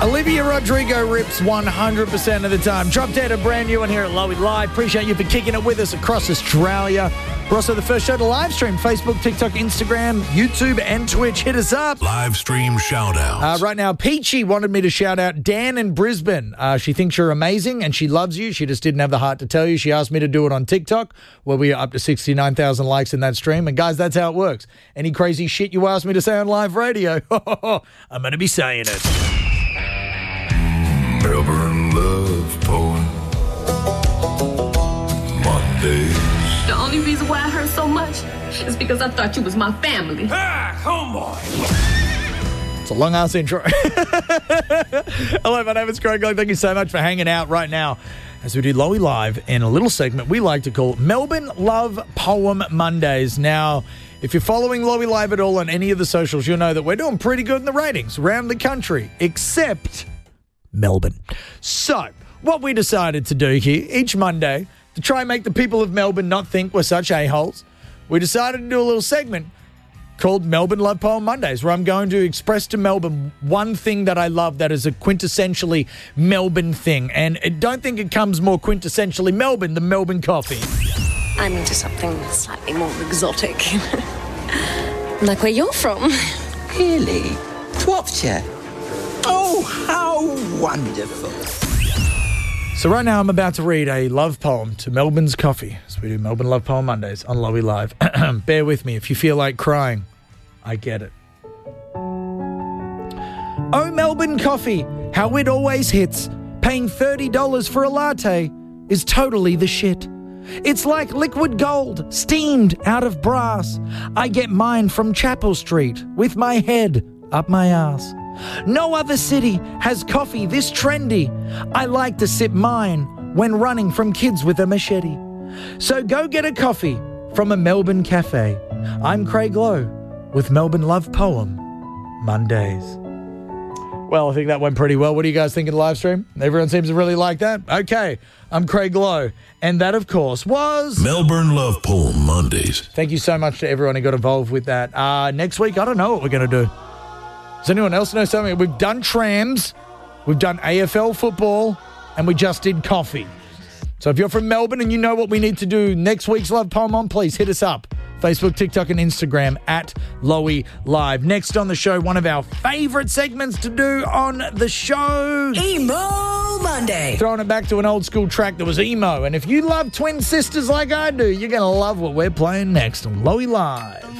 Olivia Rodrigo rips 100% of the time. Drop Dead are brand new one here at Lowy Live. Appreciate you for kicking it with us across Australia. We're also the first show to live stream Facebook, TikTok, Instagram, YouTube, and Twitch. Hit us up. Live stream shout-outs. Right now, Peachy wanted me to shout out Dan in Brisbane. She thinks you're amazing and she loves you. She just didn't have the heart to tell you. She asked me to do it on TikTok, where we are up to 69,000 likes in that stream. And guys, that's how it works. Any crazy shit you ask me to say on live radio, I'm going to be saying it. Melbourne Love Poem Mondays. The only reason why I hurt so much is because I thought you was my family. Ah, homeboy. It's a long-ass intro. Hello, my name is Craig Lowe. Thank you so much for hanging out right now as we do Lowy Live in a little segment we like to call Melbourne Love Poem Mondays. Now, if you're following Lowy Live at all on any of the socials, you'll know that we're doing pretty good in the ratings around the country, except Melbourne. So, what we decided to do here each Monday to try and make the people of Melbourne not think we're such a-holes, we decided to do a little segment called Melbourne Love Poem Mondays, where I'm going to express to Melbourne one thing that I love that is a quintessentially Melbourne thing. And I don't think it comes more quintessentially Melbourne than Melbourne coffee. I'm into something slightly more exotic. Like where you're from. Really? Shropshire? Oh, how wonderful. So right now I'm about to read a love poem to Melbourne's coffee as we do Melbourne Love Poem Mondays on Lowy Live. Bear with me. If you feel like crying, I get it. Oh, Melbourne coffee, how it always hits. Paying $30 for a latte is totally the shit. It's like liquid gold, steamed out of brass. I get mine from Chapel Street with my head up my ass. No other city has coffee this trendy. I like to sip mine when running from kids with a machete. So go get a coffee from a Melbourne cafe. I'm Craig Lowe with Melbourne Love Poem Mondays. Well, I think that went pretty well. What do you guys think of the live stream? Everyone seems to really like that. Okay, I'm Craig Lowe. And that, of course, was Melbourne Love Poem Mondays. Thank you so much to everyone who got involved with that. Next week, I don't know what we're going to do. Does anyone else know something? We've done trams, we've done AFL football, and we just did coffee. So if you're from Melbourne and you know what we need to do next week's Love Poem on, please hit us up. Facebook, TikTok, and Instagram at Lowy Live. Next on the show, one of our favourite segments to do on the show. Emo Monday. Throwing it back to an old school track that was emo. And if you love twin sisters like I do, you're going to love what we're playing next on Lowy Live.